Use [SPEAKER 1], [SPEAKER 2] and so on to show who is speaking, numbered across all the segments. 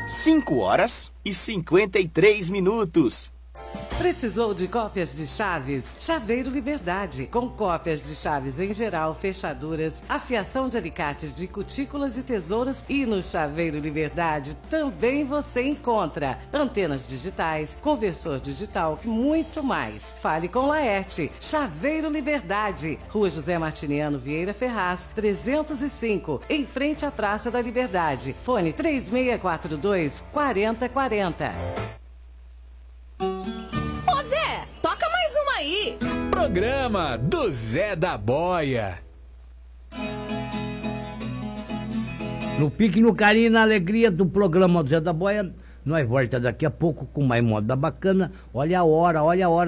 [SPEAKER 1] 5h53.
[SPEAKER 2] Precisou de cópias de chaves? Chaveiro Liberdade, com cópias de chaves em geral, fechaduras, afiação de alicates de cutículas e tesouras. E no Chaveiro Liberdade também você encontra antenas digitais, conversor digital e muito mais. Fale com Laerte. Chaveiro Liberdade, Rua José Martiniano Vieira Ferraz, 305, em frente à Praça da Liberdade. Fone 3642-4040.
[SPEAKER 3] Programa do Zé da Boia.
[SPEAKER 4] No pique, no carinho e na alegria do programa do Zé da Boia, nós volta daqui a pouco com mais moda bacana. Olha a hora,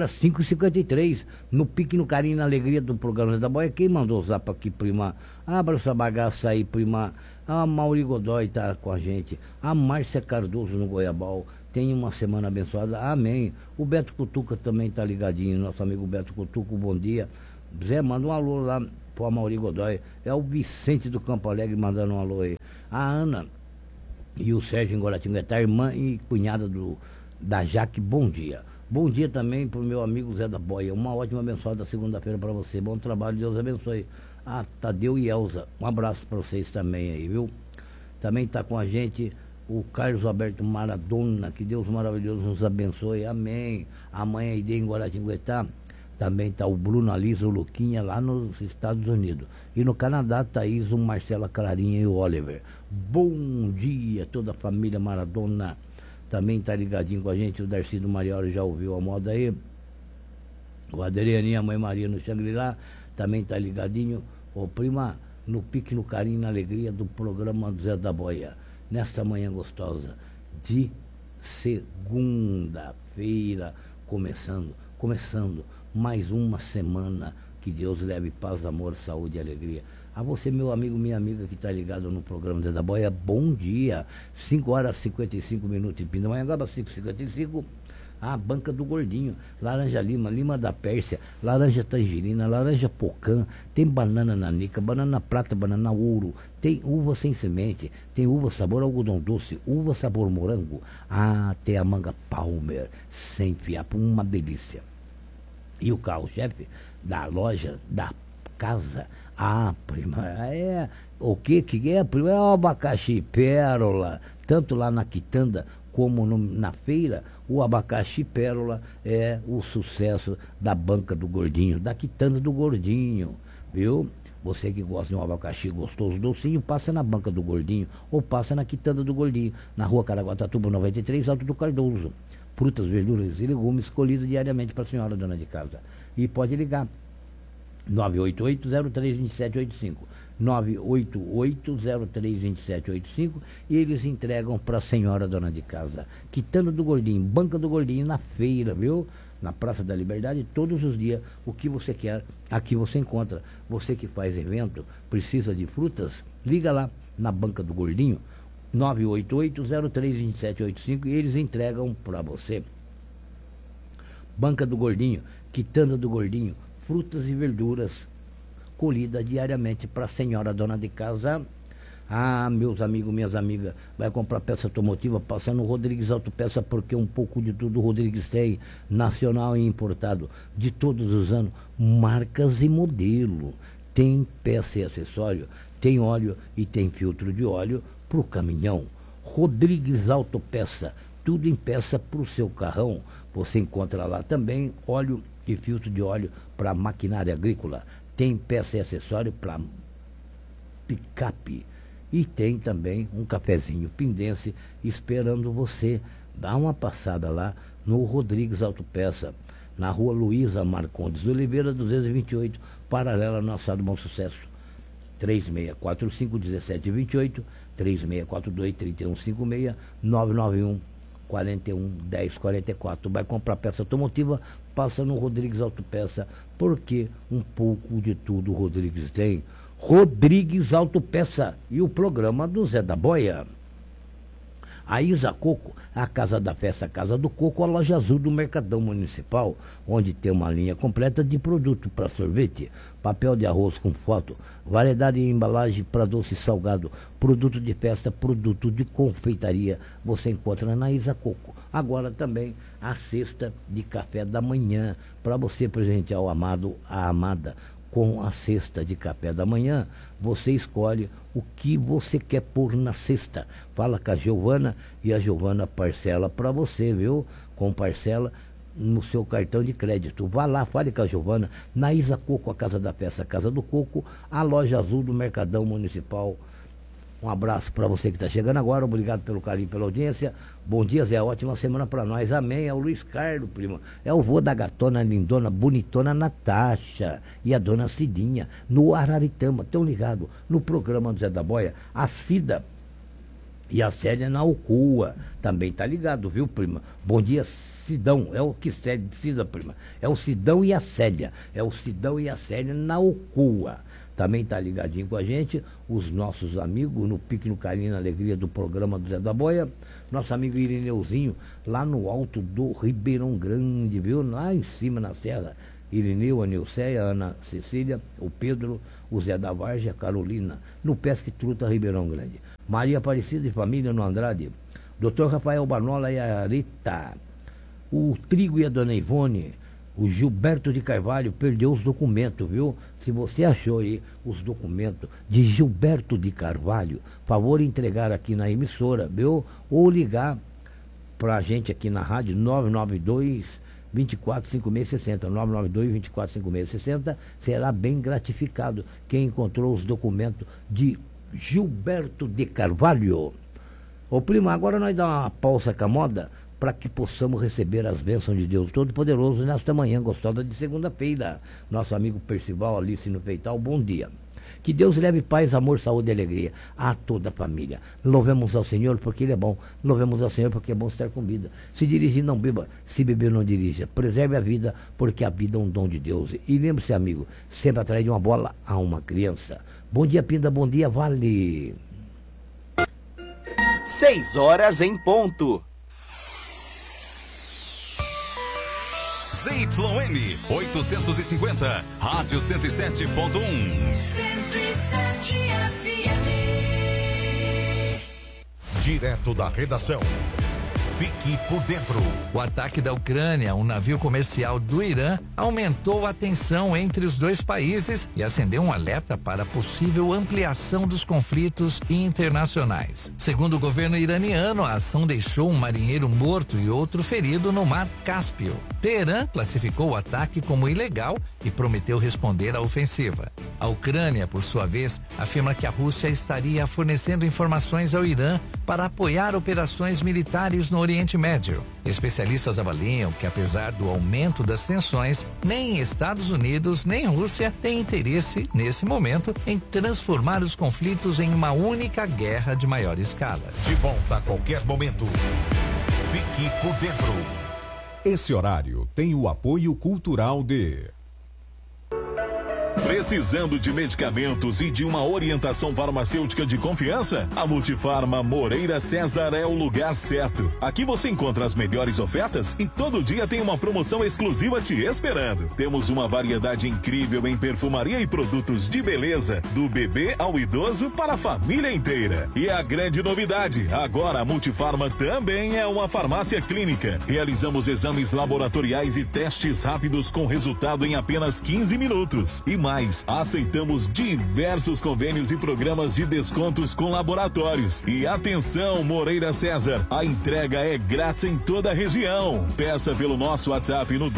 [SPEAKER 4] 5h53. No pique, no carinho e na alegria do programa do Zé da Boia. Quem mandou o zap aqui, prima? Abra essa bagaça aí, prima. A Mauri Godoy tá com a gente. A Márcia Cardoso no Goiabal. Tenha uma semana abençoada. Amém. O Beto Cutuca também tá ligadinho. Nosso amigo Beto Cutuca, bom dia. Zé, manda um alô lá pro Amaury Godoy. É o Vicente do Campo Alegre mandando um alô aí. A Ana e o Sérgio em Guaratinguetá, irmã e cunhada da Jaque, bom dia. Bom dia também pro meu amigo Zé da Boia. Uma ótima abençoada segunda-feira para você. Bom trabalho, Deus abençoe. A Tadeu e Elza, um abraço para vocês também aí, viu? Também tá com a gente o Carlos Alberto Maradona, que Deus maravilhoso nos abençoe, amém. Amanhã Ide em Guaratinguetá, também está o Bruno Alisa, o Luquinha lá nos Estados Unidos. E no Canadá, Thaís, o Marcela Clarinha e o Oliver. Bom dia, toda a família Maradona. Também está ligadinho com a gente, o Darcy do Marioli já ouviu a moda aí. O Adrianinha, a Mãe Maria no Xangri-Lá, também está ligadinho. Ô prima, no pique, no carinho, na alegria do programa do Zé da Boia. Nesta manhã gostosa de segunda-feira, começando mais uma semana. Que Deus leve paz, amor, saúde e alegria. A você, meu amigo, minha amiga que está ligado no programa Zé da Boia, bom dia. 5h55 em Pindamonhangaba, 5h55. A banca do gordinho, laranja lima, lima da Pérsia, laranja tangerina, laranja pocã, tem banana nanica, banana prata, banana ouro, tem uva sem semente, tem uva sabor algodão doce, uva sabor morango, tem a manga Palmer, sem fiapo, uma delícia. E o carro-chefe da loja, da casa, prima, o que é, prima? É o abacaxi pérola, tanto lá na quitanda como na feira. O abacaxi pérola é o sucesso da banca do gordinho, da quitanda do gordinho, viu? Você que gosta de um abacaxi gostoso, docinho, passa na banca do gordinho ou passa na quitanda do gordinho, na rua Caraguatatuba 93, Alto do Cardoso. Frutas, verduras e legumes colhidos diariamente para a senhora dona de casa. E pode ligar 988-032785, 988-032785, e eles entregam para a senhora dona de casa. Quitanda do Gordinho, banca do Gordinho, na feira, viu? Na Praça da Liberdade, todos os dias, o que você quer, aqui você encontra. Você que faz evento, precisa de frutas, liga lá na banca do Gordinho, 988-032785, e eles entregam para você. Banca do Gordinho, quitanda do Gordinho, frutas e verduras colhidas diariamente para a senhora dona de casa. Meus amigos, minhas amigas, vai comprar peça automotiva, passa no Rodrigues Autopeça, porque um pouco de tudo o Rodrigues tem, nacional e importado, de todos os anos, marcas e modelo. Tem peça e acessório, tem óleo e tem filtro de óleo para o caminhão. Rodrigues Autopeça, tudo em peça para o seu carrão. Você encontra lá também óleo e filtro de óleo para maquinária agrícola. Tem peça e acessório para picape. E tem também um cafezinho pindense esperando você. Dá uma passada lá no Rodrigues Autopeça, na rua Luísa Marcondes Oliveira, 228, paralela ao nosso Bom Sucesso. 3645-1728, 3642-3156, 991-41-1044. Vai comprar peça automotiva, passa no Rodrigues Autopeça, porque um pouco de tudo o Rodrigues tem. Rodrigues Autopeça e o programa do Zé da Boia. A Isa Coco, a Casa da Festa, a Casa do Coco, a loja azul do Mercadão Municipal, onde tem uma linha completa de produto para sorvete, papel de arroz com foto, variedade de embalagem para doce e salgado, produto de festa, produto de confeitaria, você encontra na Isa Coco. Agora também a cesta de café da manhã, para você presentear o amado, a amada. Com a cesta de café da manhã, você escolhe o que você quer pôr na cesta. Fala com a Giovana e a Giovana parcela para você, viu? Com parcela no seu cartão de crédito. Vá lá, fale com a Giovana, na Isa Coco, a Casa da Festa, a Casa do Coco, a loja azul do Mercadão Municipal. Um abraço para você que está chegando agora, obrigado pelo carinho, pela audiência. Bom dia, Zé, ótima semana para nós, amém. É o Luiz Carlos, prima, é o vô da gatona, lindona, bonitona Natasha e a dona Cidinha, no Araritama, tão ligado no programa do Zé da Boia, a Cida e a Célia na Alcoa, também tá ligado, viu, prima? Bom dia, Cidão, é o que Cida, prima, é o Cidão e a Célia, é o Cidão e a Célia na Alcoa. Também está ligadinho com a gente, os nossos amigos no Pique, no Carinho, na Alegria do programa do Zé da Boia. Nosso amigo Irineuzinho, lá no alto do Ribeirão Grande, viu? Lá em cima na serra. Irineu, a Nilceia, a Ana Cecília, o Pedro, o Zé da Vargem, a Carolina, no Pesque Truta, Ribeirão Grande. Maria Aparecida e família no Andrade. Dr. Rafael Barnola e a Rita. O Trigo e a Dona Ivone. O Gilberto de Carvalho perdeu os documentos, viu? Se você achou aí os documentos de Gilberto de Carvalho, favor entregar aqui na emissora, viu? Ou ligar pra gente aqui na rádio 992-245660. 992-245660, será bem gratificado quem encontrou os documentos de Gilberto de Carvalho. Ô prima, agora nós dá uma pausa com a moda, para que possamos receber as bênçãos de Deus Todo-Poderoso nesta manhã gostosa de segunda-feira. Nosso amigo Percival Alice no Feital, bom dia. Que Deus leve paz, amor, saúde e alegria a toda a família. Louvemos ao Senhor porque Ele é bom. Louvemos ao Senhor porque é bom estar com vida. Se dirigir, não beba. Se beber, não dirija. Preserve a vida, porque a vida é um dom de Deus. E lembre-se, amigo, sempre atrás de uma bola a uma criança. Bom dia, Pinda. Bom dia, Vale.
[SPEAKER 1] 6 horas em ponto.
[SPEAKER 5] ZYN 850, Rádio 107.1.
[SPEAKER 6] 107 FM.
[SPEAKER 7] Direto da redação. Fique por dentro.
[SPEAKER 8] O ataque da Ucrânia a um navio comercial do Irã aumentou a tensão entre os dois países e acendeu um alerta para a possível ampliação dos conflitos internacionais. Segundo o governo iraniano, a ação deixou um marinheiro morto e outro ferido no Mar Cáspio. Teherã classificou o ataque como ilegal e prometeu responder à ofensiva. A Ucrânia, por sua vez, afirma que a Rússia estaria fornecendo informações ao Irã para apoiar operações militares no Oriente Médio. Especialistas avaliam que, apesar do aumento das tensões, nem Estados Unidos nem Rússia têm interesse, nesse momento, em transformar os conflitos em uma única guerra de maior escala.
[SPEAKER 7] De volta a qualquer momento. Fique por dentro.
[SPEAKER 9] Esse horário tem o apoio cultural de...
[SPEAKER 5] Precisando de medicamentos e de uma orientação farmacêutica de confiança? A Multifarma Moreira César é o lugar certo. Aqui você encontra as melhores ofertas e todo dia tem uma promoção exclusiva te esperando. Temos uma variedade incrível em perfumaria e produtos de beleza, do bebê ao idoso para a família inteira. E a grande novidade, agora a Multifarma também é uma farmácia clínica. Realizamos exames laboratoriais e testes rápidos com resultado em apenas 15 minutos. E mais, aceitamos diversos convênios e programas de descontos com laboratórios. E atenção, Moreira César, a entrega é grátis em toda a região. Peça pelo nosso WhatsApp no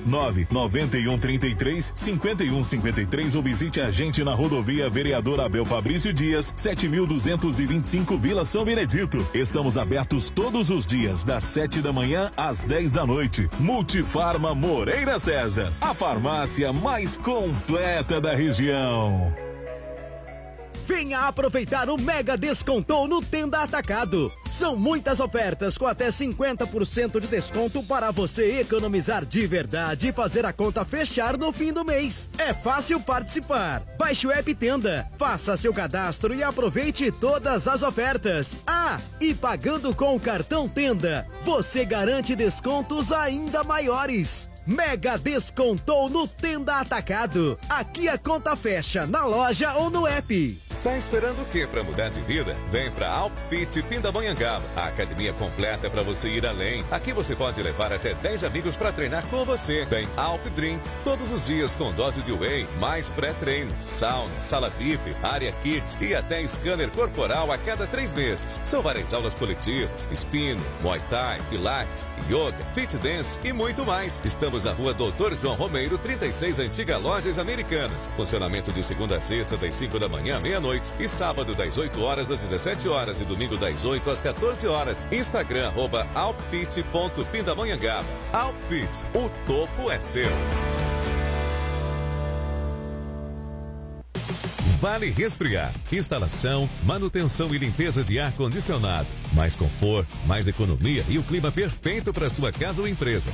[SPEAKER 5] 12991335153 ou visite a gente na rodovia Vereador Abel Fabrício Dias, 7225 Vila São Benedito. Estamos abertos todos os dias, das 7 da manhã às 10 da noite. Multifarma Moreira César, a farmácia mais completa da região.
[SPEAKER 10] Venha aproveitar o mega descontão no Tenda Atacado.
[SPEAKER 6] São muitas ofertas com até 50% de desconto para você economizar de verdade e fazer a conta fechar no fim do mês. É fácil participar. Baixe o app Tenda, faça seu cadastro e aproveite todas as ofertas. Ah, e pagando com o cartão Tenda, você garante descontos ainda maiores. Mega descontou no Tenda Atacado. Aqui a conta fecha na loja ou no app.
[SPEAKER 10] Tá esperando o quê para mudar de vida? Vem pra Alpfit Pindamonhangaba, a academia completa para você ir além. Aqui você pode levar até 10 amigos para treinar com você. Tem Alp Drink todos os dias com dose de whey, mais pré-treino, sauna, sala VIP, área kids e até scanner corporal a cada 3 meses. São várias aulas coletivas, spinning, muay thai, pilates, yoga, fit dance e muito mais. Estamos na rua Doutor João Romeiro, 36, Antiga Lojas Americanas. Funcionamento de segunda a sexta, das 5 da manhã à meia-noite. E sábado das 8 horas às 17 horas e domingo das 8 às 14 horas. Instagram @alpfit.pindamonhangaba. Alpfit, o topo é seu. Vale Resfriar. Instalação, manutenção e limpeza de ar-condicionado. Mais conforto, mais economia e o clima perfeito para sua casa ou empresa.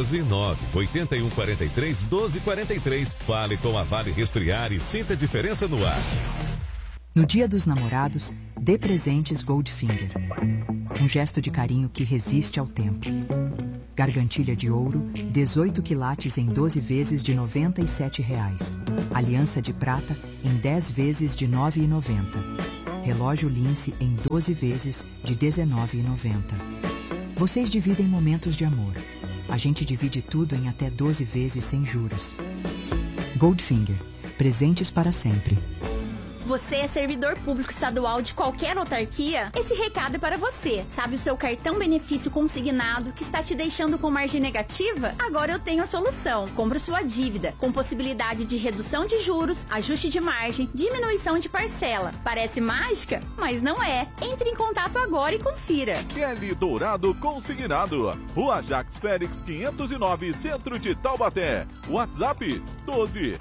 [SPEAKER 10] 129-8143-1243. Fale com a Vale Resfriar e sinta a diferença no ar.
[SPEAKER 11] No Dia dos Namorados, dê presentes Goldfinger. Um gesto de carinho que resiste ao tempo. Gargantilha de ouro, 18 quilates em 12 vezes de R$ 97,00. Aliança de prata em 10 vezes de R$ 9,90. Relógio Lince em 12 vezes de R$ 19,90. Vocês dividem momentos de amor. A gente divide tudo em até 12 vezes sem juros. Goldfinger. Presentes para sempre.
[SPEAKER 12] Você é servidor público estadual de qualquer autarquia? Esse recado é para você. Sabe o seu cartão benefício consignado que está te deixando com margem negativa? Agora eu tenho a solução. Compre sua dívida, com possibilidade de redução de juros, ajuste de margem, diminuição de parcela. Parece mágica? Mas não é. Entre em contato agora e confira.
[SPEAKER 13] Kelly Dourado Consignado. Rua Jacques Félix 509, Centro de Taubaté. WhatsApp 12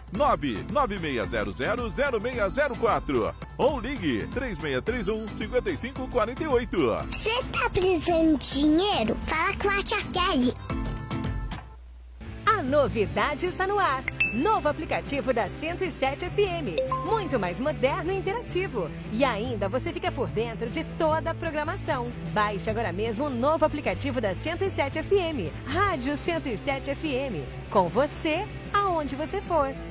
[SPEAKER 13] 996000604. Ou ligue 3631-5548.
[SPEAKER 14] Você tá precisando de dinheiro? Fala com a tia Kelly.
[SPEAKER 15] A novidade está no ar. Novo aplicativo da 107 FM. Muito mais moderno e interativo. E ainda você fica por dentro de toda a programação. Baixe agora mesmo o novo aplicativo da 107 FM. Rádio 107 FM. Com você, aonde você for.